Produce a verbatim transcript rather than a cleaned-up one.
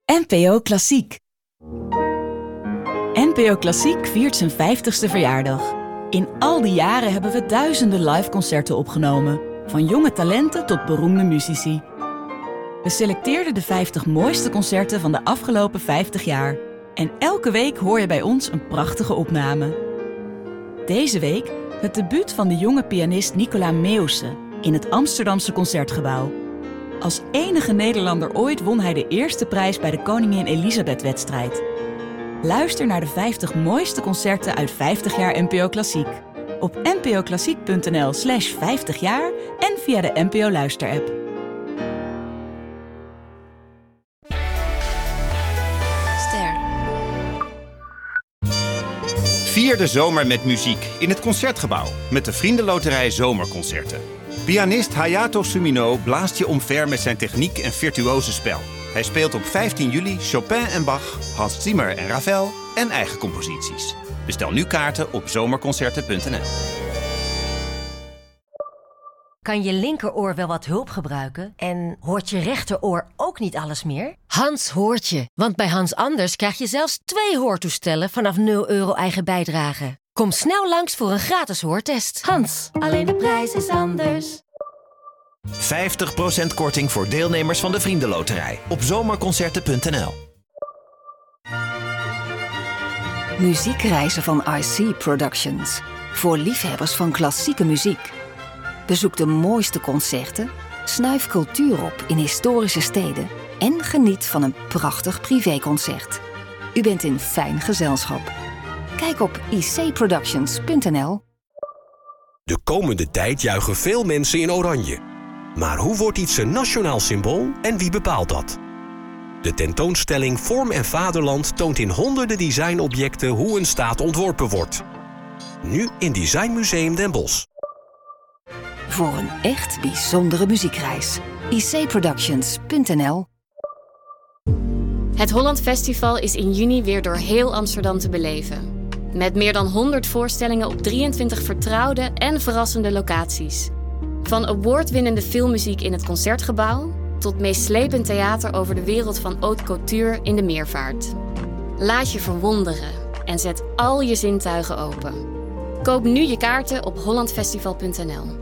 N P O Klassiek. N P O Klassiek viert zijn vijftigste verjaardag. In al die jaren hebben we duizenden liveconcerten opgenomen. Van jonge talenten tot beroemde muzici. We selecteerden de vijftig mooiste concerten van de afgelopen vijftig jaar. En elke week hoor je bij ons een prachtige opname. Deze week het debuut van de jonge pianist Nicola Meeuwse in het Amsterdamse Concertgebouw. Als enige Nederlander ooit won hij de eerste prijs bij de Koningin Elisabeth-wedstrijd. Luister naar de vijftig mooiste concerten uit vijftig jaar N P O Klassiek. Op npoklassiek.nl slash vijftig jaar en via de N P O Luisterapp. Ster. Vier de zomer met muziek in het Concertgebouw met de Vriendenloterij Zomerconcerten. Pianist Hayato Sumino blaast je omver met zijn techniek en virtuose spel. Hij speelt op vijftien juli Chopin en Bach, Hans Zimmer en Ravel en eigen composities. Bestel nu kaarten op zomerconcerten punt n l. Kan je linkeroor wel wat hulp gebruiken? En hoort je rechteroor ook niet alles meer? Hans hoort je, want bij Hans Anders krijg je zelfs twee hoortoestellen vanaf nul euro eigen bijdrage. Kom snel langs voor een gratis hoortest. Hans, alleen de prijs is anders. vijftig procent korting voor deelnemers van de Vriendenloterij op zomerconcerten punt n l. Muziekreizen van I C Productions. Voor liefhebbers van klassieke muziek. Bezoek de mooiste concerten, snuif cultuur op in historische steden en geniet van een prachtig privéconcert. U bent in fijn gezelschap. Kijk op i c productions punt n l. De komende tijd juichen veel mensen in oranje. Maar hoe wordt iets een nationaal symbool en wie bepaalt dat? De tentoonstelling Vorm en Vaderland toont in honderden designobjecten hoe een staat ontworpen wordt. Nu in Designmuseum Den Bosch. Voor een echt bijzondere muziekreis. i c productions punt n l. Het Holland Festival is in juni weer door heel Amsterdam te beleven. Met meer dan honderd voorstellingen op drieëntwintig vertrouwde en verrassende locaties. Van awardwinnende filmmuziek in het Concertgebouw tot meeslepend theater over de wereld van haute couture in de Meervaart. Laat je verwonderen en zet al je zintuigen open. Koop nu je kaarten op hollandfestival punt n l.